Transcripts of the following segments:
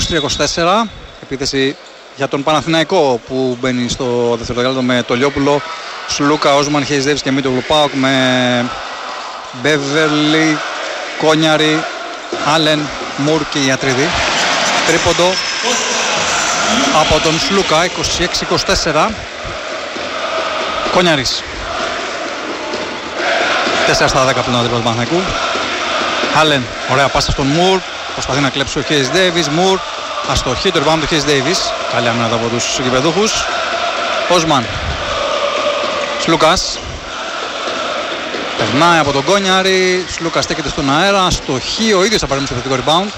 23-24. Επίθεση για τον Παναθηναϊκό που μπαίνει στο δεύτερο δεκάλεπτο με Τολιόπουλο, Σλούκα, Όσμαν, Χέις Ντέιβις και Μίτογλου. ΠΑΟΚ με Μπέβερλι, Κόνιαρη, Άλεν, Μουρ και Ιατρίδη. Τρίποντο από τον Σλούκα, 26-24. Κόνιαρης. 4 στα 10 πλέον τρίποντο του Παναθηναϊκού. Άλεν, ωραία πάσα στον Μουρ. Προσπαθεί να κλέψει ο Χέις Ντέιβις. Μουρ, αστοχή, το rebound του Χέις Ντέιβις. Καλή άμυνα από τους γηπεδούχους. Όσμαν. Σλούκας. Περνάει από τον Κόνιαρη. Σλούκας στέκεται στον αέρα. Αστοχή, ο ίδιος θα πάρει στο θετικό rebound.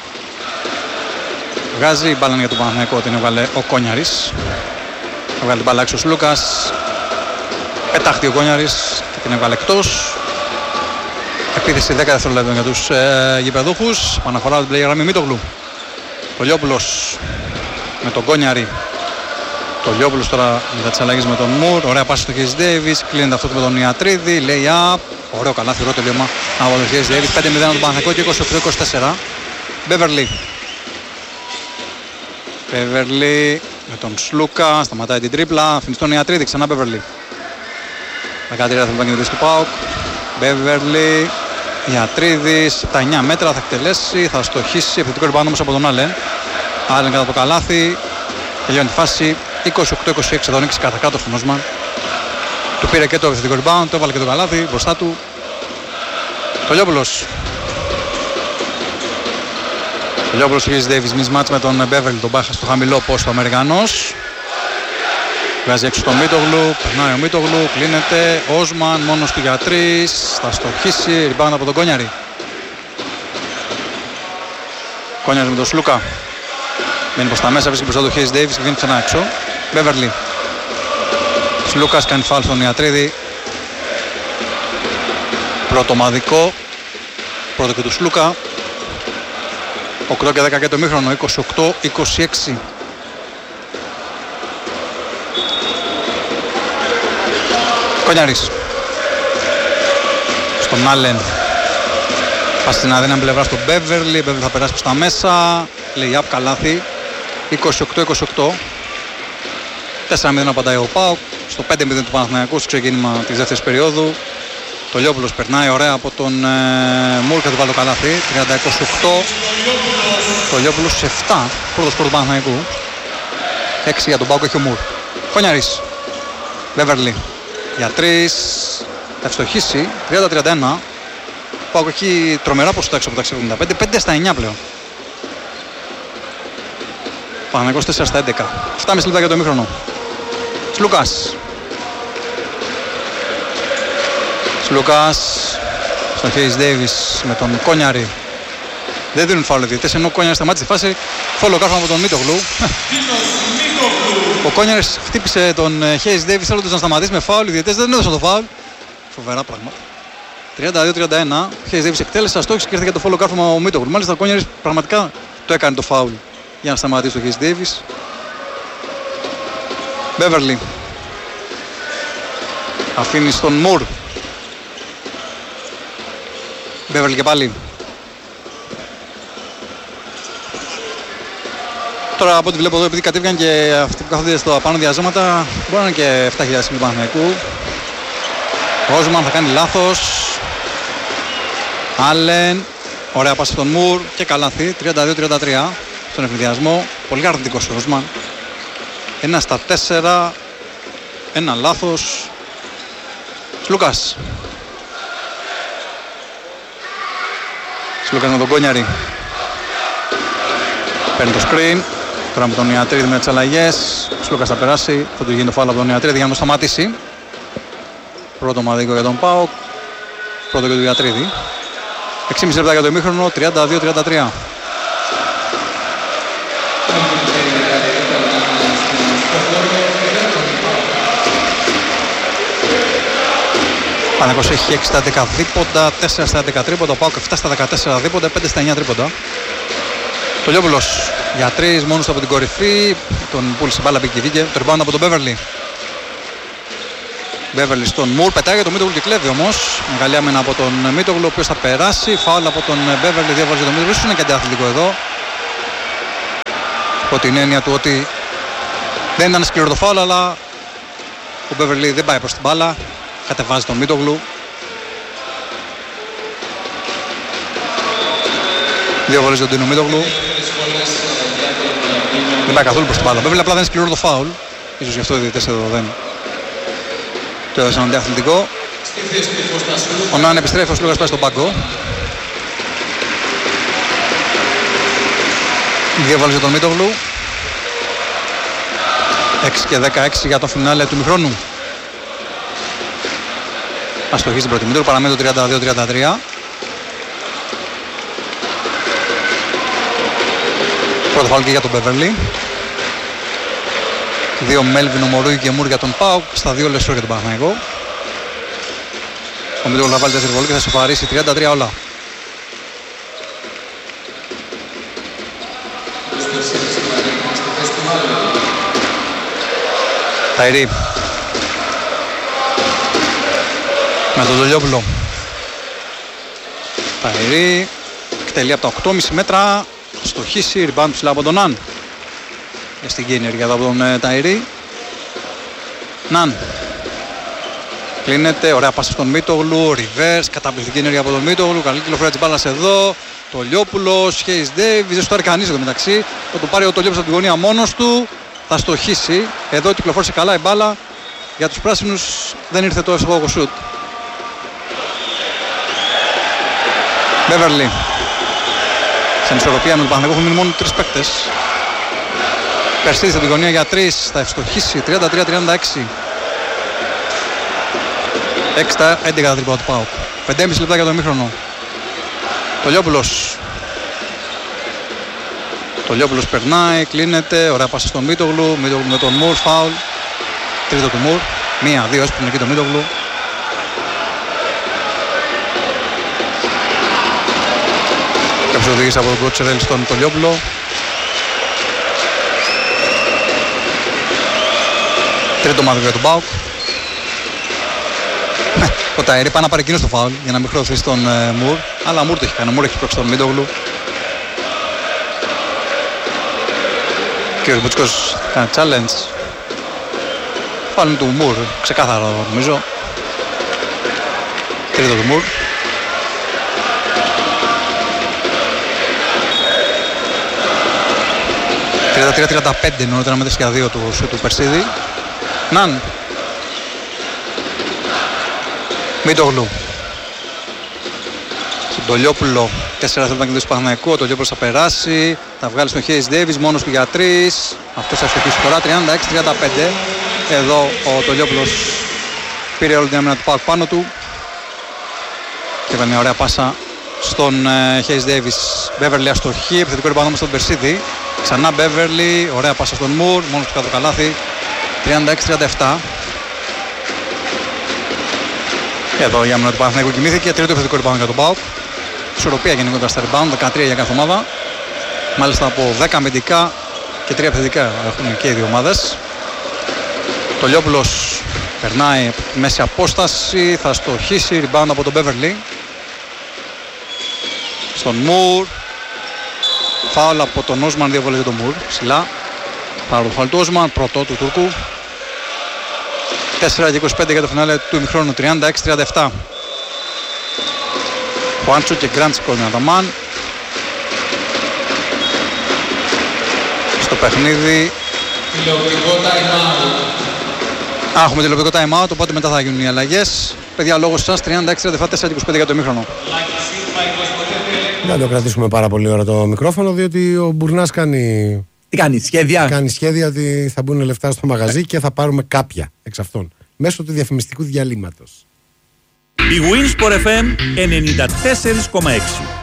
Βγάζει η μπάλα για τον Παναθηναϊκό, την έβγαλε ο Κόνιαρης. Έβγαλε την μπάλα έξω ο Σλούκας. Πετάχτη ο Κόνιαρης και την έβγαλε εκτός. Επίθεση 10 δευτερολέπτων για τους γηπεδούχους. Παναφορά την πλέγια γραμμή Μίτογλου. Τολιόπουλος με τον Κόνιαρη. Τολιόπουλος τώρα μετά τις αλλαγές με τον Μουρ. Ωραία πάση στο Χέις Ντέιβις. Κλείνεται αυτό με τον Ιατρίδη. Λέει up. Ωραίο καλάθι, ωραίο τελείωμα από τον Χέις Ντέιβις. 5-0 από τον Παναθηναϊκό και 28-24. Μπέβερλι. Μπέβερλι με τον Σλούκα. Σταματάει την τρίπλα. Αφήνει στον Ιατρίδη. Ξανά Μπέβερλι. 13 θα κινητήσει του ΠΑΟΚ. Μπέβερλι. Ιατρίδης. Τα 9 μέτρα θα εκτελέσει. Θα στοχίσει. Επιθετικό rebound όμως από τον Άλεν. Άλεν κατά το καλάθι. Τελειώνει τη φάση. 28-26 εδώ νίκησε κατά κάτω στον Όσμαν. Του πήρε και το επιθετικό rebound. Το έβαλε και το καλάθι μπροστά του. Τολιόπουλος. Τολιόπουλος Χέις Ντέιβις mismatch με τον Μπέβερλι. Τον μπάχα στο χαμηλό πόστο Αμερικανός. Βγάζει έξω τον Μίτογλου. Περνάει ο Μίτογλου. Κλείνεται. Όσμαν μόνος του για 3. Θα στοχίσει. Rebound από τον Κόνιαρη. Κόνιαρης με τον Σλούκα. Μένει προς τα μέσα, βρίσκει μπροστά του Χέις Ντέιβις και βγαίνει ξανά έξω. Μπέβερλι. Σλούκας κάνει φάουλ στον Ιατρίδη. Πρώτο ομαδικό. Πρώτο και του Σλούκα. 8 και 10 και το μήχρονο. 28-26. Κόνιαρης. Στον Άλεν. Πας στην αδύναμη πλευρά στον Μπέβερλι. Μπέβερλι θα περάσει προς τα μέσα. Λέει up καλάθι. 28-28. 4-0 απαντάει ο ΠΑΟΚ. Στο 5-0 του Παναθηναϊκού στο ξεκίνημα της δεύτερης περίοδου. Τολιόπουλος περνάει ωραία από τον Μουρ και του βάλει το καλάθι. 30-28. Τολιόπουλος σε 7. Πρώτος σκορ του Παναθηναϊκού. 6 για τον ΠΑΟΚ έχει ο Μουρ. Κόνιαρης. Μπέβερλι. Για 3. Θα ευστοχίσει. 30-31. Ο ΠΑΟΚ έχει τρομερά ποσοστά έξω από τα 75. 5 στα 9 πλέον. Παναθηναϊκός 4 στα 11. 7,5 λεπτά για το ημίχρονο. Σλούκας. Σλούκας στον Χέις Ντέιβις με τον Κόνιαρη. Δεν δίνουν φάουλ οι διαιτητές, ενώ ο Κόνιαρης σταμάτησε τη φάση. Φόλο κάρφωμα από τον Μίτογλου. Ο Κόνιαρης χτύπησε τον Χέις Ντέιβις θέλοντας να σταματήσει με φάουλ. Οι διαιτητές δεν έδωσαν το φάουλ. Φοβερά πράγματα. 32-31. Ο Χέις Ντέιβις εκτέλεσε, αστόχησε και ήρθε για το φόλο κάρφωμα ο Μίτογλου. Μάλιστα ο Κόνιαρης πραγματικά το έκανε το φάουλ για να σταματήσει το Χέις Ντέιβις. Μπέβερλι. Αφήνει στον Μουρ. Μπέβερλι και πάλι. Τώρα από ό,τι βλέπω εδώ, επειδή κατέβηκαν και αυτοί που κάθονται στο απάνω διαζώματα, μπορεί να είναι και 7.000 του Παναθηναϊκού. Ο Όσμαν θα κάνει λάθος. Άλεν. Ωραία πάση στον Μουρ και καλάθι. 32-33 στον ευνηδιασμό. Πολύ αρνητικός ο Όσμαν. 1 στα 4. Ένα λάθος. Σλούκας. Σλούκας με τον Κόνιαρη. Παίρνει το screen. Τώρα με τον Ιατρίδη με τις αλλαγές. Σλούκας θα περάσει. Θα του γίνει το φάουλ από τον Ιατρίδη για να το σταματήσει. Πρώτο ομαδικό για τον ΠΑΟΚ. Πρώτο και του Ιατρίδη. 6,5 λεπτά για το ημίχρονο. 32-33. Παναθηναϊκός έχει 6 στα 10 δίποντα, 4 στα 11 τρίποντα, ο ΠΑΟΚ 7 στα 14 δίποντα, 5 στα 9 τρίποντα. Τολιόπουλος για 3 μόνος από την κορυφή, τον πούλησε μπάλα, μπήκε δίκαια, το rebound από τον Μπέβερλι. Μπέβερλι στον Μουρ, πετάει για τον Μίτογλου και κλέβει όμως. Μεγάλη άμυνα από τον Μίτογλου, ο οποίος θα περάσει, φάουλ από τον Μπέβερλι, διάβαζε τον Μίτογλου, ίσως είναι και αντιαθλητικό εδώ. από την έννοια του ότι δεν ήταν σκληρό το φάουλ, αλλά ο Μπέβερλι δεν πάει προς την μπάλα, κατεβάζει τον Μίτογλου. Δύο βολές για τον Τίνο Μίτογλου. Δεν πάει καθόλου προς την μπάλα. Μπέβερλι απλά δεν είναι σκληρό το φάουλ. Ίσως γι' αυτό οι διαιτητές εδώ δεν το έδωσαν αντιαθλητικό. Ο Νάν επιστρέφει, ο Σλούγας πάει στον πάγκο. Δύο βολές για τον Μίτογλου. 6 και 16 για το φινάλε του μηχρόνου. Αστοχή στην πρώτη μήτρου, παραμένει το 32-33. Πρώτο φάουλ και για τον Μπέβερλι. 2 Μέλβιν, ο Μωρούι και Μουρ για τον Πάουκ. Στα 2 Λεσόρ για τον Παναθηναϊκό. Ο Μίτογλου θα βάλει 4 βολές και θα σοφαρίσει 33 όλα. Ταϊρή με τον Τολιόπουλο. Ταϊρή εκτελεί από τα 8,5 μέτρα. Στοχίσει, rebound ψηλά από τον Ναν. Στην ενέργεια εδώ από τον Ταϊρή. Ναν κλείνεται, ωραία πάσα στον Μίτογλου. Reverse, καταπληκτική ενέργεια από τον Μίτογλου. Καλή κυκλοφορία της μπάλας εδώ. Τολιόπουλος, Χέις Ντέιβις, δεν στάρει κανείς εδώ μεταξύ. Θα το πάρει ο Τολιόπουλος από την γωνία μόνος του. Θα στοχίσει. Εδώ κυκλοφόρησε καλά η μπάλα. Για τους πράσινους δεν ήρθε το εύστοχο σουτ. Μπέβερλι. Σε ισορροπία με τον Παναθηναϊκό έχουν μείνει μόνο 3 παίκτες. Περσίδης από την γωνία για 3. Θα ευστοχίσει 33-36. 6-11 τα τρίποντα του ΠΑΟΚ. 5,5 λεπτά για το ημίχρονο. Τολιόπουλος. Τολιόπουλος περνάει, κλείνεται, ωραία πάσα στον Μίτογλου. Μίτογλου με τον Μουρ, φάουλ. Τρίτο του Μουρ. 1-2 έσπρινε εκεί τον Μίτογλου. Κάποιος οδήγησε από τον Κότσερελ στον Τολιόπουλο. Τρίτο μάδι για τον ΠΑΟΚ. Ο Ταϊρή πάει να πάρει εκείνο στο φάουλ για να μην χρεωθεί τον Μουρ. Αλλά Μουρ το έχει κάνει, ο Μουρ έχει πρόξει τον Μίτογλου. Και ο Μπούτσκος κάνει challenge. Φάουλ του Μουρ, ξεκάθαρο νομίζω. Τρίτο του Μουρ. ...33-35 νωρίτερα με 4-2 του Περσίδη. Ναν. Μίτογλου. Στον Τολιόπουλο. 4 θέλει να κερδίσει Παναθηναϊκό. Ο Τολιόπουλος θα περάσει. Θα βγάλει στον Χέις Ντέιβις μόνος του για 3. Αυτός θα ευστοχίσει τώρα. 36-35. Εδώ ο Τολιόπουλος πήρε όλη την άμυνα του ΠΑΟΚ πάνω του. Και έκανε μια ωραία πάσα στον Χέις Ντέιβις. Μπέβερλι αστοχή. Επιθετικό ρημπάνο στον Περσίδη. Ξανά Μπέβερλι. Ωραία πάσα στον Μουρ. Μόνος του κάτω καλάθι. 36-37. Εδώ η άμυνα του Παναθηναϊκού κοιμήθηκε. Τρίτο επιθετικό rebound για τον ΠΑΟΚ. Ισορροπία γενικότερα στα rebound, 13 για κάθε ομάδα. Μάλιστα από 10 αμυντικά και 3 επιθετικά έχουν και οι δύο ομάδες. Τολιόπουλος περνάει από τη μέση απόσταση, θα στοχίσει, rebound από τον Μπέβερλι. Στον Μουρ. Φάουλ από τον Όσμαν, 2 βολές για τον Μουρ. Ψηλά. Φάουλ του Όσμαν, πρωτό του Τούρκου. 4-25 για το φινάλε του ημιχρόνου, 36-37. Χουάντσο και Γκράντσικο είναι Αδαμάν. Στο παιχνίδι. Τηλεοπτικό time-out. Έχουμε τηλεοπτικό time-out, οπότε μετά θα γίνουν οι αλλαγές. Παιδιά, λόγω σας, 36-37, 4-25 για το ημίχρονο. Δεν το κρατήσουμε πάρα πολύ ώρα το μικρόφωνο, διότι ο Μπουρνάς κάνει... Τι κάνει, σχέδια. Κάνει σχέδια ότι θα μπουν λεφτά στο μαγαζί και θα πάρουμε κάποια εξ αυτών. Μέσω του διαφημιστικού διαλύματος. Η Winsport FM 94,6.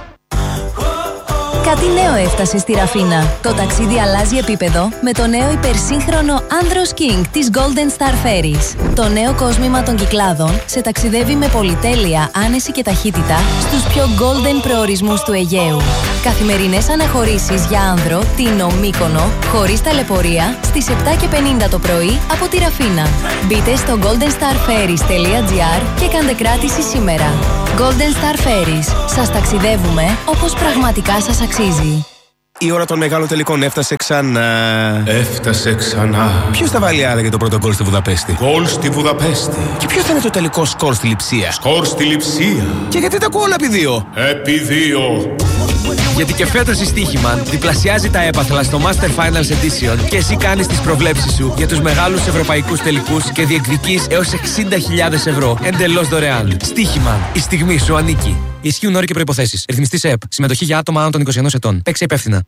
Κάτι νέο έφτασε στη Ραφίνα. Το ταξίδι αλλάζει επίπεδο με το νέο υπερσύγχρονο Andros King της Golden Star Ferries. Το νέο κόσμημα των Κυκλάδων σε ταξιδεύει με πολυτέλεια, άνεση και ταχύτητα στους πιο golden προορισμούς του Αιγαίου. Καθημερινές αναχωρήσεις για άνδρο, Τίνο, Μύκονο, χωρίς ταλαιπωρία, στις 7:50 το πρωί από τη Ραφίνα. Μπείτε στο goldenstarferries.gr και κάντε κράτηση σήμερα. Golden Star Ferries. Σας ταξιδεύουμε όπως πραγματικά σας αξίζει. Η ώρα των μεγάλων τελικών έφτασε ξανά. Έφτασε ξανά. Ποιος θα βάλει άρα για το πρώτο γκολ στη Βουδαπέστη? Γκολ στη Βουδαπέστη. Και ποιο θα είναι το τελικό σκορ στη Λειψία? Σκορ στη Λειψία. Και γιατί τα ακούω όλα επί 2? Επί 2. Γιατί και φέτος η Στοίχημαν διπλασιάζει τα έπαθλα στο Master Finals Edition και εσύ κάνεις τις προβλέψεις σου για τους μεγάλους ευρωπαϊκούς τελικούς και διεκδικείς έως 60.000 ευρώ εντελώς δωρεάν. Στοίχημαν. Η στιγμή σου ανήκει. Ισχύουν όροι και προϋποθέσεις. Ρυθμιστής ΕΕΠ. Συμμετοχή για άτομα άνω των 21 ετών. Παίξε υπεύθυνα.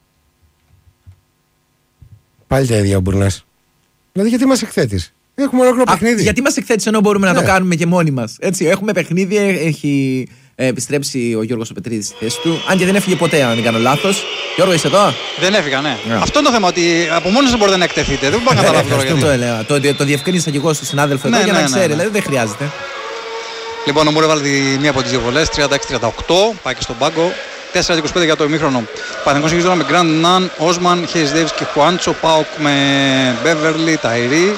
Πάλι τα ίδια ο Μπουρνάς. Δηλαδή, γιατί μας εκθέτεις? Έχουμε ολόκληρο παιχνίδι. Γιατί μας εκθέτεις ενώ μπορούμε να το κάνουμε και μόνοι μας? Έτσι, έχουμε παιχνίδι, έχει επιστρέψει ο Γιώργος ο Πετρίδης στη θέση του. Αν και δεν έφυγε ποτέ, αν δεν κάνω λάθος. Γιώργο, είσαι εδώ? Δεν έφυγα, ναι. Αυτό είναι το θέμα, ότι από μόνος δεν μπορείτε να εκτεθείτε. Δεν μπορώ να καταλάβω τώρα γιατί. Αυτό έλεγα. Το διευκρίνησα και εγώ στον συνάδελφο εδώ για να ξέρει. Δηλαδή δεν χρειάζεται. Λοιπόν, ο Μούρ έβαλε μία από τις δύο βολές, 36-38, πάει και στον πάγκο. 4-25 για το ημίχρονο. Παναθηναϊκός συνεχίζει τώρα με Γκραντ, Ναν, Όσμαν, Χέις Ντέιβις και Χουάντσο. Πάοκ με Μπέβερλι, Ταϊρή,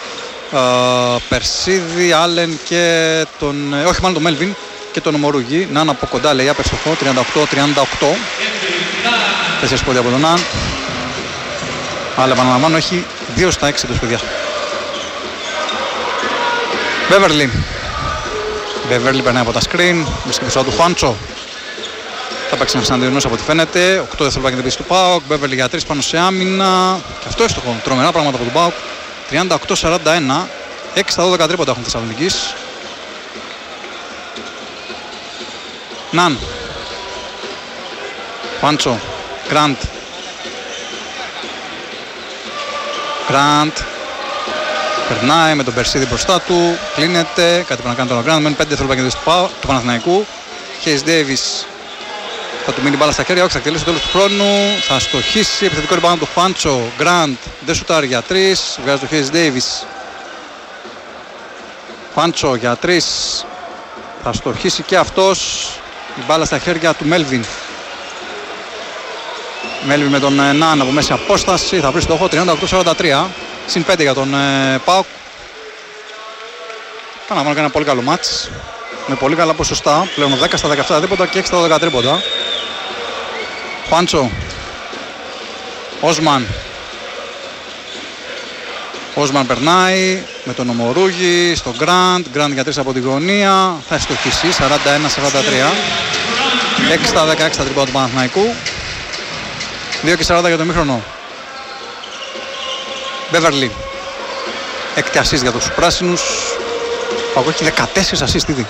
Περσίδη, Άλεν και τον. Όχι, μάλλον τον Μέλβιν και τον Ομορούγη. Ναν από κοντά λέει, άπευστοχο, 38-38. 4 πόδια από τον Ναν. Αλλά επαναλαμβάνω, έχει 2 στα 6 τους παιδιά. Μπέβερλι. Μπέβερλι περνάει από τα screen, βρίσκεται στο του Χουάντσο. Θα παίξει ένα συναντηρινός από ό,τι φαίνεται. 8 δευτερόλεπτα και την του ΠΑΟΚ. Μπέβερλι για 3 πάνω σε άμυνα. Και αυτό εύστοχο. Τρομερά πράγματα από τον ΠΑΟΚ. 38-41. 6 στα 12 τρίποντα έχουν Θεσσαλονικής. Ναν. Χουάντσο. Γκραντ. Γκραντ. Περνάει με τον Περσίδη μπροστά του. Κλείνεται. Κάτι πρέπει να κάνει τον Γκραντ. Μένουν 5 δευτερόλεπτα και του Παναθηναϊκού. Χέις Ντέιβις. Θα του μείνει μπάλα στα χέρια, όχι θα εκτελέσει στο τέλος του χρόνου. Θα στοχίσει, επιθετικό ριμπάουντ του Χουάντσο. Γκραντ, δεν σουτάρει για 3. Βγάζει το Χέις Ντέιβις. Χουάντσο για 3. Θα στοχίσει και αυτός. Η μπάλα στα χέρια του Μέλβιν. Μέλβιν με τον Ναν από μέση απόσταση. Θα βρει στόχο 38-43. Συν 5 για τον ΠΑΟΚ. Κάναμε ένα πολύ καλό μάτς. Με πολύ καλά ποσοστά. Πλέον 10 στα 17 τρίποντα και 6 στα 12 τρίποντα. Χουάντσο. Όσμαν. Όσμαν περνάει με τον Ομορούγη στον Γκραντ. Γκραντ για 3 από τη γωνία. Θα στοχίσει 41-43. 6 στα 16 στα τρίποντα του Παναθηναϊκού. 2 και 40 για το ημίχρονο. Μπέβερλι. Έκτη ασίστ για τους πράσινους. Παγώ έχει 14 ασίστ ήδη.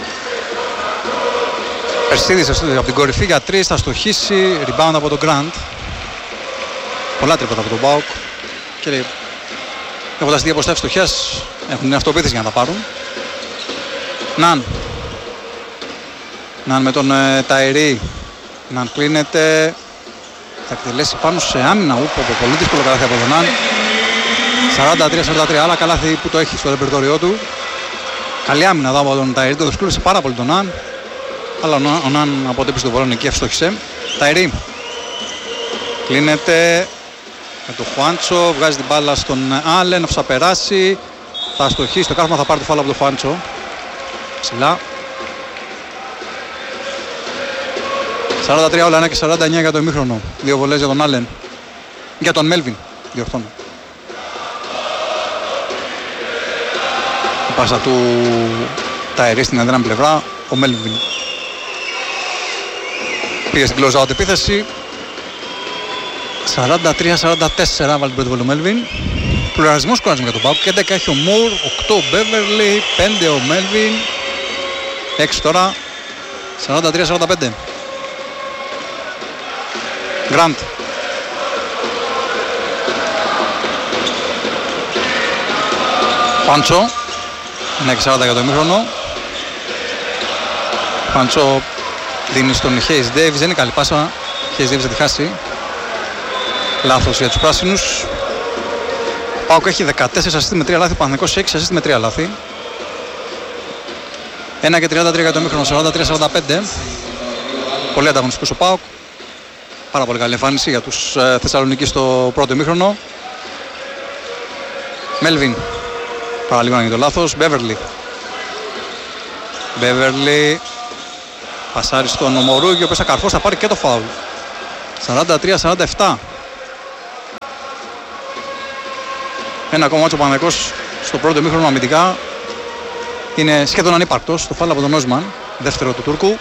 Περσίδης από την κορυφή για 3, θα στοχίσει. Rebound από τον Γκραντ. Πολλά τρίποτα από τον ΠΑΟΚ. Και έχοντας δύο αποστάσεις στοχές έχουν την αυτοπεποίθηση για να τα πάρουν. Ναν. Ναν με τον Ταϊρή. Ναν κλείνεται. Θα εκτελέσει πάνω σε άμυνα. Πολύ δύσκολο καλάθι από τον Ναν. 43-43, άλλα καλάθι που το έχει στο ρεπερτόριό του. Καλή άμυνα εδώ από τον Ταϊρή, το δυσκόλεψε πάρα πολύ τον Ναν. Αλλά ο Ναν αποτύπωσε τον βολόν εκεί, ευστόχησε. Ταϊρή. Κλείνεται με τον Χουάντσο, βγάζει την μπάλα στον Άλεν, θα περάσει. Θα αστοχίσει, το κάρφωμα θα πάρει το φάουλ από τον Χουάντσο. Ψηλά. 43 όλα 1 και 49 για το ημίχρονο. Δύο βολές για τον Άλεν. Για τον Μέλβιν, διορθώνω. Η πάσα του Ταϊρή στην αδύναμη πλευρά, ο Μέλβιν πήγε στην close out επίθεση. 43-44 βάλει την πρώτη βολή ο Μέλβιν. Πλουραλισμός κουρασμού για τον ΠΑΟΚ. 11 έχει ο Μουρ, 8 ο Μπέβερλι, 5 ο Μέλβιν, 6 τώρα. 43-45. Γκραντ. Χουάντσο. 1-40 για το ημίχρονο. Χουάντσο δίνει στον Χέις Ντέιβις. Δεν είναι καλή πάσα. Χέις Ντέιβις θα τη χάσει. Λάθος για τους πράσινους. ΠΑΟΚ έχει 14 ασίστ με 3 λάθη. Παναθηναϊκός 6 ασίστ με 3 λάθη. 1 και 33 για το ημίχρονο. 43-45. Πολύ ανταγωνιστικός ο ΠΑΟΚ. Πάρα πολύ καλή εμφάνιση για τους Θεσσαλονικείς στο πρώτο ημίχρονο. Μέλβιν. Παραλίγο να γίνει το λάθος. Μπέβερλι. Μπέβερλι. Πασάρει στον Ομορούγη, ο οποίος θα καρφώσει, θα πάρει και το φάουλ. 43-47. Ένα ακόμα μάτσο ο Παναθηναϊκός στο πρώτο ημίχρονο αμυντικά είναι σχεδόν ανύπαρκτος. Στο φάουλ από τον Όσμαν, δεύτερο του Τούρκου.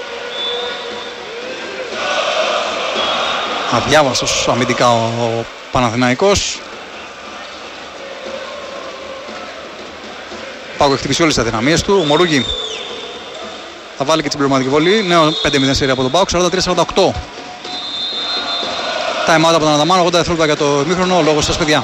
Αδιάβαστος αμυντικά ο Παναθηναϊκός. Πάγο έχει χτυπήσει όλες τις αδυναμίες του. Ο Μορούγι θα βάλει και την πληρωματική βολή. Νέο 5-0 σέρια από τον Πάοκ, 43-48. Time out από τον Ανταμάνο, 80 δευτερόλεπτα για το ημίχρονο. Ο λόγος σας, παιδιά.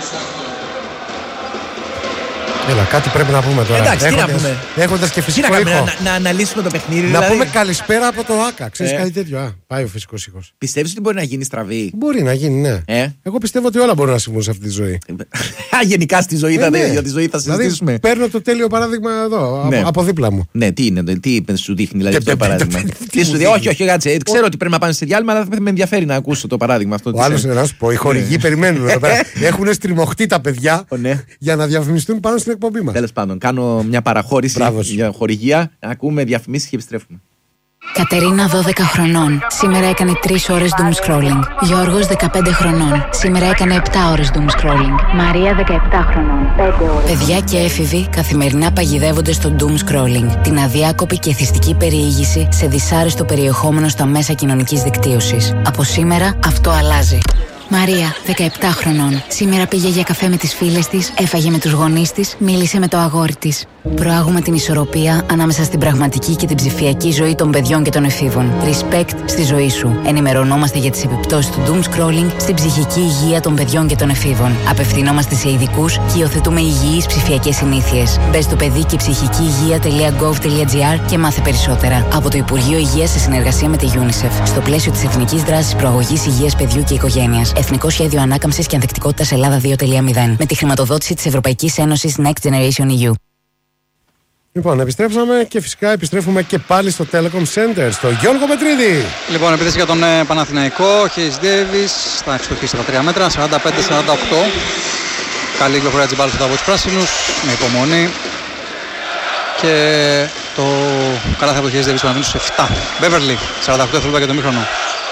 Έλα, κάτι πρέπει να πούμε τώρα. Εντάξει, τι να πούμε. Έχοντας και φυσικό ήχο. Να αναλύσουμε το παιχνίδι. Να πούμε καλησπέρα από το ΆΚΑ. Ξέρεις κάτι τέτοιο. Πάει ο φυσικός ήχος. Πιστεύεις ότι μπορεί να γίνει στραβή? Μπορεί να γίνει, ναι. Εγώ πιστεύω ότι όλα μπορούν να συμβούν σε αυτή τη ζωή. Γενικά στη ζωή, για τη ζωή θα συζητήσουμε. Δηλαδή, παίρνω το τέλειο παράδειγμα εδώ, από δίπλα μου. Ναι, τι είναι, τι σου δείχνει δηλαδή αυτό το παράδειγμα? Τι σου δείχνει? Όχι, κάτσε. Ξέρω ότι πρέπει να πάνε σε διάλειμμα, αλλά με ενδιαφέρει να ακούσω το παράδειγμα αυτό. Ο άλλος, να σου πω, οι χορηγοί περιμένουν εδώ πέρα. Έχουν στριμωχτεί τα παιδιά για να διαφημιστούν πάνω στην εκπομπή μας. Τέλος πάντων, κάνω μια παραχώρηση για χορηγία. Ακούμε διαφημίσεις και επιστρέφουμε. Κατερίνα 12 χρονών. Σήμερα έκανε 3 ώρες doom scrolling. Γιώργος 15 χρονών. Σήμερα έκανε 7 ώρες doom scrolling. Μαρία 17 χρονών. 5 ώρες. Παιδιά και έφηβοι καθημερινά παγιδεύονται στο doom scrolling. Την αδιάκοπη και εθιστική περιήγηση σε δυσάρεστο περιεχόμενο στα μέσα κοινωνικής δικτύωσης. Από σήμερα αυτό αλλάζει. Μαρία, 17 χρονών. Σήμερα πήγε για καφέ με τις φίλες της, έφαγε με τους γονείς της, μίλησε με το αγόρι της. Προάγουμε την ισορροπία ανάμεσα στην πραγματική και την ψηφιακή ζωή των παιδιών και των εφήβων. Respect στη ζωή σου. Ενημερωνόμαστε για τις επιπτώσεις του doom scrolling στην ψυχική υγεία των παιδιών και των εφήβων. Απευθυνόμαστε σε ειδικούς και υιοθετούμε υγιείς ψηφιακές συνήθειες. Μπες στο παιδί και ψυχική υγεία.gov.gr και μάθε περισσότερα. Από το Υπουργείο Υγείας σε συνεργασία με τη UNICEF. Στο πλαίσιο της Εθνικής Δράσης Προαγωγής Υγείας Παιδιού και Οικογένειας. Εθνικό Σχέδιο Ανάκαμψης και Ανθεκτικότητας Ελλάδα 2.0. Με τη χρηματοδότηση της Ευρωπαϊκής Ένωσης Next Generation EU. Λοιπόν, επιστρέψαμε και φυσικά επιστρέφουμε και πάλι στο Telecom Center, στο Γιώργο Πετρίδη. Λοιπόν, επίθεση για τον Παναθηναϊκό. Hayes Davis θα ευστοχίσει τα 3 μέτρα, 45-48. Καλή κυκλοφορία της μπάλας από τους πράσινους, με υπομονή. Και το καλάθι από τον Hayes Davis θα μείνει στους 7. Beverly, 48 δευτερόλεπτα για το μήχρονο.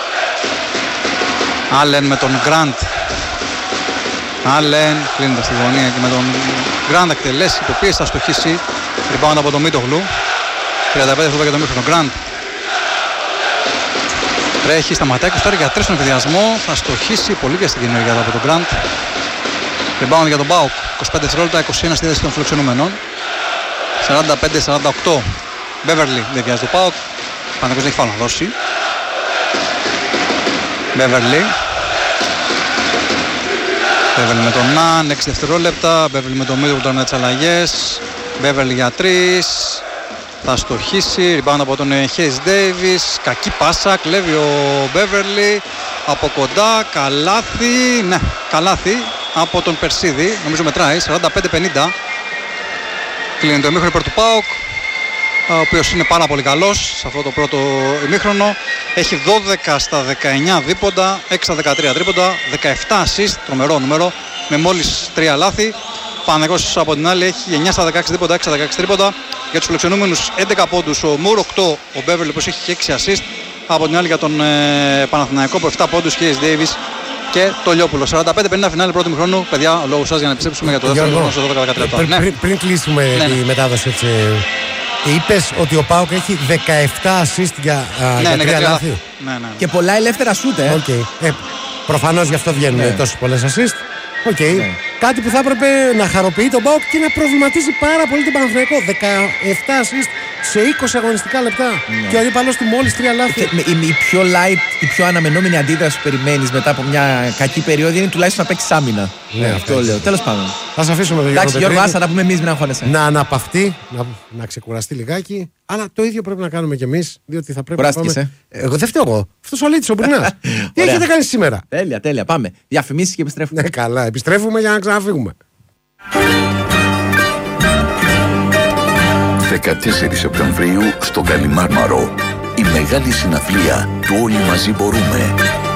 Άλεν με τον Γκραντ. Άλεν κλείνοντας τη γωνία και με τον Γκραντ εκτελέσει υποπίεση, θα στοχίσει. Rebound από τον Μίτογλου. 35 δευτερόλεπτα για τον μήχρονο. Γκραντ τρέχει, σταματάει 20 για 3 στον εφηδιασμό. Θα στοχίσει πολύ και στην ενέργεια από τον Γκραντ. Rebound για τον Μπάουκ. 25 δευτερόλεπτα, 21 στη θέση των φιλοξενούμενων. 45-48. Μπέβερλι δεν βιάζει το Πάουκ. Παναθηναϊκός δεν έχει φάουλ να δώσει. Μπέβερλι με τον Ναν, 6 δευτερόλεπτα. Μπέβερλι με τον Μίτογλου τώρα με τις αλλαγές. Μπέβερλι για 3. Θα στοχίσει. Rebound από τον Hayes Davis. Κακή πάσα. Κλέβει ο Μπέβερλι από κοντά. Καλάθι. Ναι, καλάθι από τον Περσίδη. Νομίζω μετράει. 45-50. Κλείνει το ημίχρονο υπέρ του ΠΑΟΚ, ο οποίος είναι πάρα πολύ καλός σε αυτό το πρώτο ημίχρονο. Έχει 12 στα 19 δίποντα, 6 στα 13 τρίποντα, 17 assist, τρομερό νούμερο, με μόλις 3 λάθη. Παναθηναϊκός από την άλλη έχει 9 στα 16 δίποντα, 6 στα 16 τρίποντα. Για τους φιλοξενούμενους 11 πόντους ο Μουρ, 8 ο Μπέβερλι που έχει και 6 assist. Από την άλλη για τον Παναθηναϊκό που 7 πόντους και Hayes Davis και το Λιόπουλο. 45-50 φινάλε πρώτου μηχρόνου. Παιδιά, λόγω σας για να επιστρέψουμε για το δεύτερο μηχρόνο στο 12-13. Πριν κλείσουμε τη μετάδοση, έτσι. Είπες ότι ο ΠΑΟΚ έχει 17 assist για 3 λάθη. Και πολλά ελεύθερα σούτε. Προφανώς γι' αυτό βγαίνουν τόσες πολλές assist. Κάτι που θα έπρεπε να χαροποιεί τον ΠΑΟΚ και να προβληματίζει πάρα πολύ τον Παναθηναϊκό. 17 assist σε 20 αγωνιστικά λεπτά. Και ο αντίπαλος του μόλις 3 λάθη. Η πιο light, η πιο αναμενόμενη αντίδραση που περιμένεις μετά από μια κακή περίοδο είναι τουλάχιστον να παίξεις άμυνα. Αυτό λέω. Τέλος πάντων. Θα σας αφήσουμε τον Γιώργο. Εντάξει, Γιώργο, θα τα πούμε εμείς, μην αγχώνεσαι. Να αναπαυτεί, να ξεκουραστεί λιγάκι. Αλλά το ίδιο πρέπει να κάνουμε κι εμείς, διότι θα πρέπει να πάμε. Εγώ δεν φταίω εγώ. Αυτός ο Αλίτης ο Μπουρνάς. Τι έχετε κάνει σήμερα? Τέλεια. Πάμε. Διαφημίσεις και επιστρέφουμε. Ναι, καλά. Επιστρέφουμε για να ξαναφύγουμε. 14 Σεπτεμβρίου στο Καλιμάρμαρο. Η μεγάλη συναυλία του Όλοι Μαζί Μπορούμε.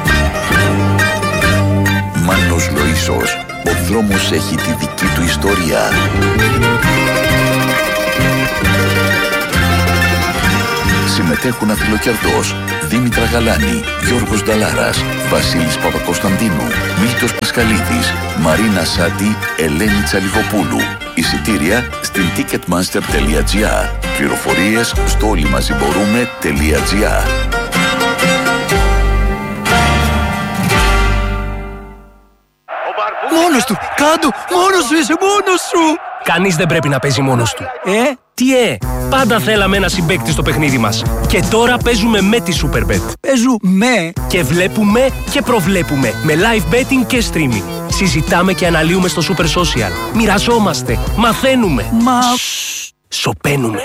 Μάνος Λοΐσος. Ο δρόμος έχει τη δική του ιστορία. Συμμετέχουν Αθηλοκερδός, Δήμητρα Γαλάνη, Γιώργος Νταλάρας, Βασίλης Παπακοσταντίνου, Μίλτος Πασχαλίδης, Μαρίνα Σάτι, Ελένη Τσαλιγοπούλου. Εισιτήρια στην ticketmaster.gr. Πληροφορίες στο όλοιμαζιμπορούμε.gr. Μόνος του! Κάντο! Μόνος σου είσαι! Μόνος σου! Κανείς δεν πρέπει να παίζει μόνος του. Τι πάντα θέλαμε ένα συμπαίκτη στο παιχνίδι μας. Και τώρα παίζουμε με τη Superbet. Παίζουμε και βλέπουμε και προβλέπουμε. Με live betting και streaming. Συζητάμε και αναλύουμε στο Super Social. Μοιραζόμαστε. Μαθαίνουμε. Σωπαίνουμε.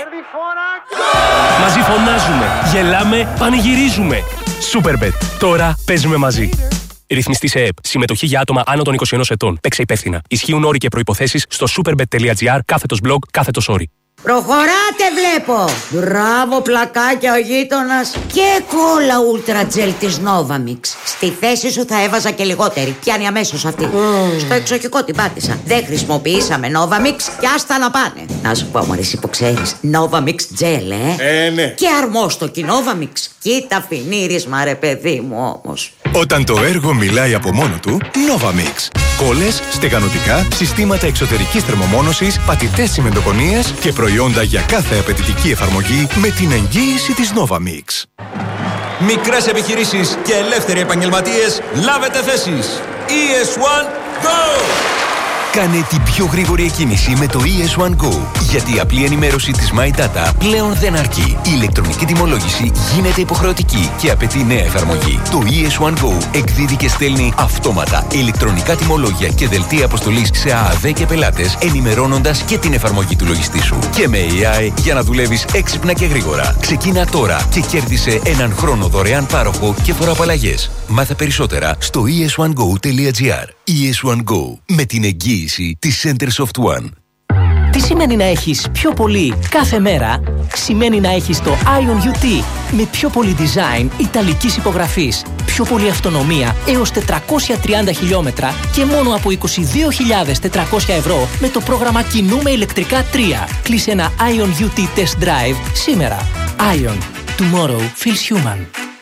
Μαζί φωνάζουμε. Γελάμε. Πανηγυρίζουμε. Superbet. Τώρα παίζουμε μαζί. Ρυθμιστή σε ΕΕΠ. Συμμετοχή για άτομα άνω των 21 ετών. Παίξε υπεύθυνα. Ισχύουν όροι και προϋποθέσεις στο superbet.gr/blog/όροι. Προχωράτε βλέπω! Μπράβο πλακάκια ο γείτονας. Και κόλλα ούλτρα τζελ της Novamix. Στη θέση σου θα έβαζα και λιγότερη. Πιάνει αμέσως αυτή. Στο εξοχικό την πάτησα. Δεν χρησιμοποιήσαμε Novamix και άστα να πάνε. Να σου πω μωρέ, εσύ που ξέρεις, Novamix gel ναι. Και αρμόστοκι Novamix. Κοίτα φινίρισμα ρε παιδί μου όμως. Όταν το έργο μιλάει από μόνο του, Novamix. Κόλλες, στεγανοτικά, συστήματα εξωτερικής θερμομόνωσης, πατητές τσιμεντοκονίες και προϊόντα για κάθε απαιτητική εφαρμογή με την εγγύηση της Novamix. Μικρές επιχειρήσεις και ελεύθεροι επαγγελματίες, λάβετε θέσεις. ES1 Go! Κάνε την πιο γρήγορη εκκίνηση με το ES1 Go. Γιατί η απλή ενημέρωση της My Data πλέον δεν αρκεί. Η ηλεκτρονική τιμολόγηση γίνεται υποχρεωτική και απαιτεί νέα εφαρμογή. Το ES1 Go εκδίδει και στέλνει αυτόματα ηλεκτρονικά τιμολόγια και δελτία αποστολής σε ΑΑΔ και πελάτες, ενημερώνοντας και την εφαρμογή του λογιστή σου. Και με AI για να δουλεύεις έξυπνα και γρήγορα. Ξεκίνα τώρα και κέρδισε έναν χρόνο δωρεάν πάροχο και φοροαπαλλαγές. Μάθε περισσότερα στο es1go.gr. ES1 Go με την εγγύηση της Center Soft One. Τι σημαίνει να έχεις πιο πολύ κάθε μέρα? Σημαίνει να έχεις το Ion UT με πιο πολύ design ιταλικής υπογραφής, πιο πολύ αυτονομία έως 430 χιλιόμετρα και μόνο από 22.400 ευρώ με το πρόγραμμα Κινούμε ηλεκτρικά 3. Κλείσε ένα Ion UT Test Drive σήμερα. Ion. Tomorrow feels human.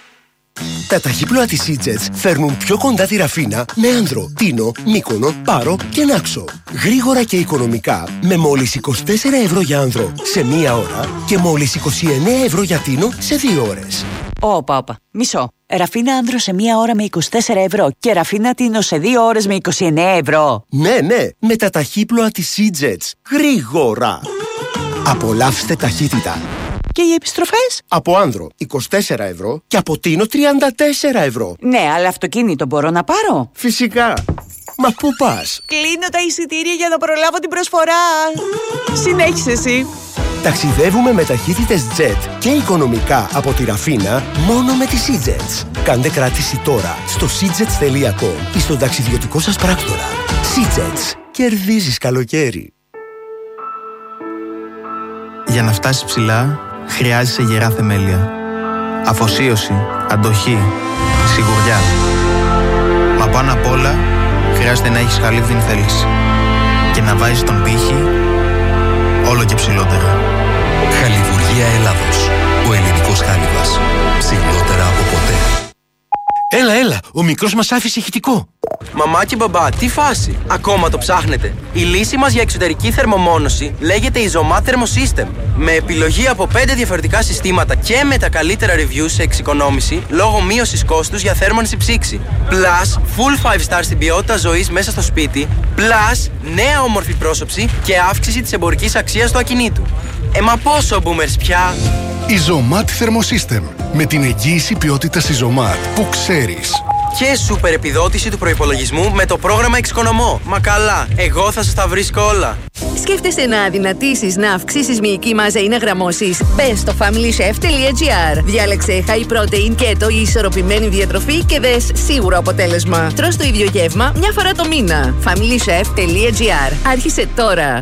Τα ταχύπλοα της Seajets φέρνουν πιο κοντά τη Ραφίνα με Άνδρο, Τίνο, Μύκονο, Πάρο και Νάξο. Γρήγορα και οικονομικά με μόλις 24 ευρώ για Άνδρο σε 1 ώρα και μόλις 29 ευρώ για Τίνο σε 2 ώρες. Όπα, μισό. Ραφίνα Άνδρο σε 1 ώρα με 24 ευρώ και Ραφίνα Τίνο σε 2 ώρες με 29 ευρώ. Ναι, με τα ταχύπλοα της Seajets. Γρήγορα. Απολαύστε ταχύτητα. Και οι επιστροφές? Από Άνδρο 24 ευρώ και από Τίνο 34 ευρώ. Ναι, αλλά αυτοκίνητο μπορώ να πάρω? Φυσικά. Μα πού πας? Κλείνω τα εισιτήρια για να προλάβω την προσφορά. Συνέχισε εσύ. Ταξιδεύουμε με ταχύτητες jet και οικονομικά από τη Ραφίνα μόνο με τη Seajets. Κάντε κράτηση τώρα στο seajets.com ή στον ταξιδιωτικό σας πράκτορα. Seajets. Κερδίζεις καλοκαίρι. Για να φτάσεις ψηλά, χρειάζεσαι γερά θεμέλια. Αφοσίωση, αντοχή, σιγουριά. Μα πάνω απ' όλα, χρειάζεται να έχεις χαλίβδιν θέληση. Και να βάζεις τον πύχη όλο και ψηλότερα. Χαλιβουργία Ελλάδος. Ο ελληνικός χάλιβας. Ψηλότερα από ποτέ. Έλα, ο μικρός μας άφησε ηχητικό. Μαμά και μπαμπά, τι φάση? Ακόμα το ψάχνετε? Η λύση μας για εξωτερική θερμομόνωση λέγεται Isomat Thermosystem. Με επιλογή από 5 διαφορετικά συστήματα και με τα καλύτερα reviews σε εξοικονόμηση λόγω μείωσης κόστους για θέρμανση ψήξη. Plus, full 5 star στην ποιότητα ζωής μέσα στο σπίτι. Plus, νέα όμορφη πρόσωψη και αύξηση της εμπορικής αξίας του ακινήτου. Μα πόσο boomers πια? Isomat Thermosystem. Με την εγγύηση ποιότητας Isomat που ξέρεις. Και σούπερ επιδότηση του προϋπολογισμού με το πρόγραμμα Εξοικονομώ. Μα καλά, εγώ θα σας τα βρίσκω όλα. Σκέφτεσαι να αδυνατήσεις, να αυξήσεις μυϊκή μάζα ή να γραμμώσεις? Μπες στο familychef.gr. Διάλεξε high protein keto ή ισορροπημένη διατροφή και δες σίγουρο αποτέλεσμα. Τρως το ίδιο γεύμα μια φορά το μήνα. familychef.gr. Άρχισε τώρα.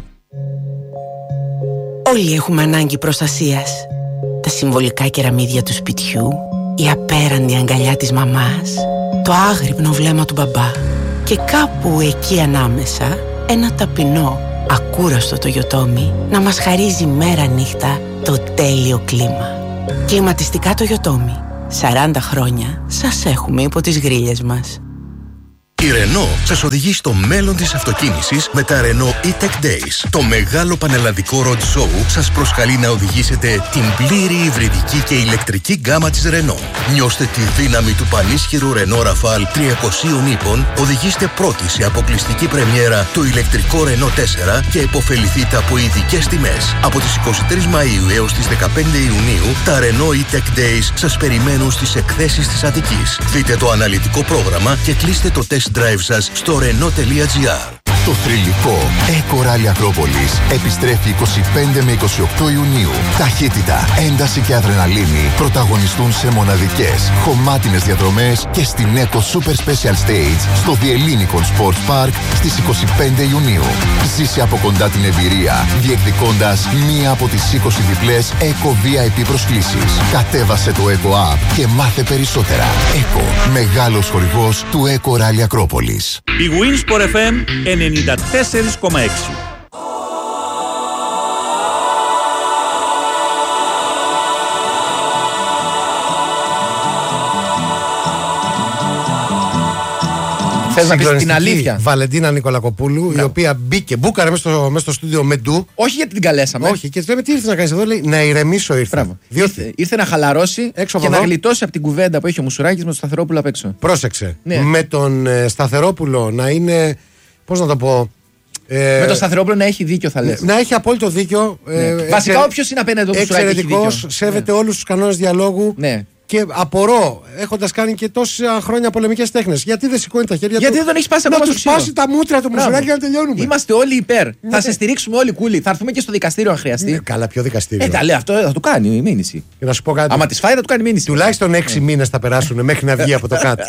Όλοι έχουμε ανάγκη προστασίας. Τα συμβολικά κεραμίδια του σπιτιού, η απέραντη αγκαλιά της μαμάς, το άγρυπνο βλέμμα του μπαμπά και κάπου εκεί ανάμεσα ένα ταπεινό, ακούραστο το γιοτόμι να μας χαρίζει μέρα νύχτα το τέλειο κλίμα. Κλιματιστικά το Ιωτόμι. 40 χρόνια σας έχουμε υπό τις γρίλες μας. Η Renault σας οδηγεί στο μέλλον της αυτοκίνησης με τα Renault E-Tech Days. Το μεγάλο πανελλαδικό road show σας προσκαλεί να οδηγήσετε την πλήρη υβριδική και ηλεκτρική γκάμα της Renault. Νιώστε τη δύναμη του πανίσχυρου Renault Rafale 300 ύπων, οδηγήστε πρώτοι σε αποκλειστική πρεμιέρα το ηλεκτρικό Renault 4 και υποφεληθείτε από ειδικές τιμές. Από τις 23 Μαΐου έως τις 15 Ιουνίου, τα Renault E-Tech Days σας περιμένουν στις εκθέσεις της Αττικής. Δείτε το αναλυτικό πρόγραμμα και κλείστε το test drive σας στο Renault.gr. Το θρυλικό Eco Rally Ακρόπολης επιστρέφει 25 με 28 Ιουνίου. Ταχύτητα, ένταση και αδρεναλίνη πρωταγωνιστούν σε μοναδικές, χωμάτινες διαδρομές και στην Eco Super Special Stage στο The Ellinikon Sports Park στις 25 Ιουνίου. Ζήσε από κοντά την εμπειρία, διεκδικώντας μία από τις 20 διπλές Eco VIP προσκλήσεις. Κατέβασε το Eco App και μάθε περισσότερα. Eco, μεγάλος χορηγός του Eco Rally Ακρόπολης. Η Winsport FM 94,6. Θες να πεις την αλήθεια? Βαλεντίνα Νικολακοπούλου, η οποία μπούκαρε μέσα στο στούντιο με ντου. Όχι γιατί την καλέσαμε. Όχι, και λέμε τι ήρθε να κάνει εδώ, λέει να ηρεμήσω ήρθε. Ήρθε να χαλαρώσει και να γλιτώσει από την κουβέντα που έχει ο Μουσουράκης με τον Σταθερόπουλο απ' έξω. Πρόσεξε. Ναι. Με τον Σταθερόπουλο να είναι. Πώς να το πω. Με τον Σταθερόπουλο να έχει δίκιο, θα λες. Να έχει απόλυτο δίκιο. Ναι. Βασικά, όποιος είναι απέναντι του Μουσουράκη. Εξαιρετικός, σέβεται όλους τους κανόνες διαλόγου. Ναι. Και απορώ, έχοντας κάνει και τόσα χρόνια πολεμικές τέχνες, γιατί δεν σηκώνει τα χέρια γιατί δεν τον έχει σπάσει ακόμα να του σπάσει τα μούτρα του Μουσουράκη να τελειώνουμε. Είμαστε όλοι υπέρ. Θα σε στηρίξουμε όλοι, κούλοι. Θα έρθουμε και στο δικαστήριο αν χρειαστεί. Καλά, ποιο δικαστήριο. Τα λέει αυτό, θα το κάνει η μήνυση. Και να σου πω κάτι. Άμα τη φάει, θα του κάνει μήνυση. Τουλάχιστον 6 μήνες θα περάσουν μέχρι να βγει από το κάτω.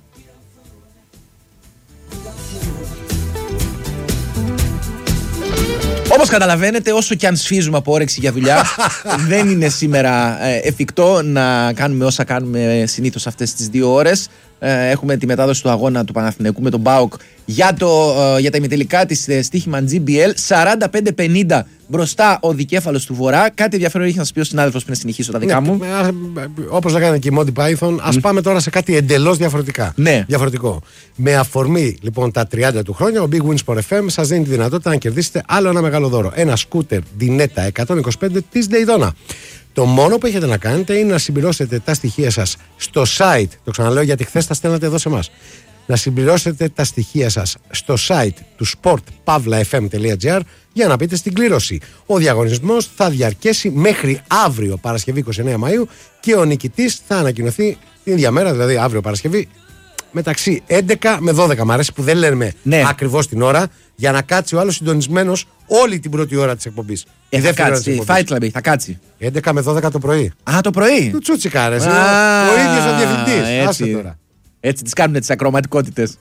Όπως καταλαβαίνετε, όσο και αν σφίζουμε από όρεξη για δουλειά, δεν είναι σήμερα εφικτό να κάνουμε όσα κάνουμε συνήθως αυτές τις 2 ώρες. Έχουμε τη μετάδοση του αγώνα του Παναθηναϊκού με τον ΠΑΟΚ για τα ημιτελικά της στοίχημα GBL. 45-50 μπροστά ο δικέφαλος του Βορρά. Κάτι ενδιαφέρον είχε να σας πει ο συνάδελφος πριν συνεχίσω τα δικά μου. Όπως λέγανε και οι Monty Python, ας πάμε τώρα σε κάτι εντελώς διαφορετικό. Με αφορμή λοιπόν τα 30 του χρόνια, ο Big Wins Sport FM σας δίνει τη δυνατότητα να κερδίσετε άλλο ένα μεγάλο δώρο. Ένα σκούτερ Dinetta 125 της Daytona. Το μόνο που έχετε να κάνετε είναι να συμπληρώσετε τα στοιχεία σας στο site. Το ξαναλέω γιατί χθες τα στέλνατε εδώ σε εμάς. Να συμπληρώσετε τα στοιχεία σας στο site του sportpavlafm.gr για να μπείτε στην κλήρωση. Ο διαγωνισμός θα διαρκέσει μέχρι αύριο Παρασκευή 29 Μαΐου και ο νικητής θα ανακοινωθεί την ίδια μέρα, δηλαδή αύριο Παρασκευή, μεταξύ 11 με 12. Μ' αρέσει που δεν λέμε ακριβώς την ώρα, για να κάτσει ο άλλος συντονισμένος όλη την πρώτη ώρα της εκπομπής. Θα κάτσει, Fight Club, θα κάτσει. 11 με 12 το πρωί. Α, το πρωί. Του Τσούτσικάρες. Ο ίδιος ο διευθυντής. Άσε τώρα. Έτσι τις κάνουν τις ακροματικότητες.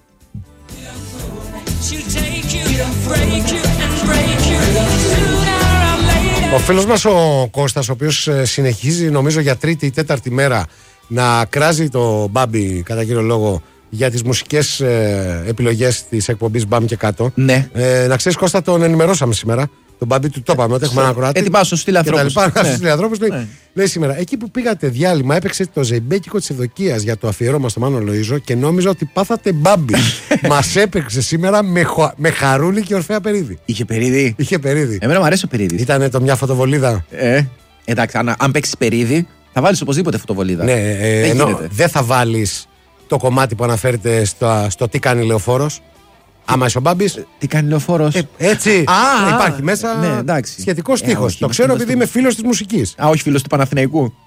Ο φίλος μας ο Κώστας, ο οποίος συνεχίζει νομίζω για τρίτη ή τέταρτη μέρα να κράζει το Μπάμπι κατά κύριο λόγο για τις μουσικές επιλογές της εκπομπής Μπαμ και κάτω. Ναι. Να ξέρεις Κώστα, τον ενημερώσαμε σήμερα. Τον Μπάμπι του το είπαμε ότι έχουμε έναν Κροάτι. Έτσι πάω στους τηλεανθρώπους. Λέει σήμερα, εκεί που πήγατε διάλειμμα έπαιξε το ζεϊμπέκικο της Ευδοκίας για το αφιέρωμα στο Μάνο Λοΐζο και νόμιζα ότι πάθατε Μπάμπι. Μας έπαιξε σήμερα με Χαρούλη και Ορφέα Περίδη. Είχε Περίδη. Είχε Περίδη. Εμένα μου αρέσει ο Περίδης. Ήτανε το μια φωτοβολίδα. Εντάξει, αν παίξεις Περίδη θα βάλεις οπωσδήποτε φωτοβολίδα. Ναι, δεν θα βάλεις το κομμάτι που αναφέρεται στο τι κάνει Λεωφόρος. Άμα είσαι ο Μπάμπης. Τι κάνει Λεωφόρος. Έτσι. Υπάρχει μέσα σχετικό στίχος. Το ξέρω επειδή είμαι φίλος της μουσικής. Όχι φίλος του Παναθηναϊκού.